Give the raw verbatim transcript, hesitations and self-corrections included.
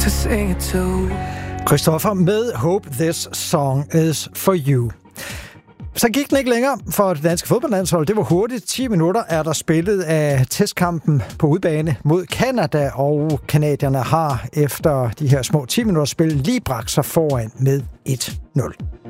to sing it to. Christoffer med Hope This Song Is For You. Så gik den ikke længere for det danske fodboldlandshold. Det var hurtigt. ti minutter er der spillet af testkampen på udbane mod Canada, og canadierne har efter de her små ti minutter spil lige bragt sig foran med et nul.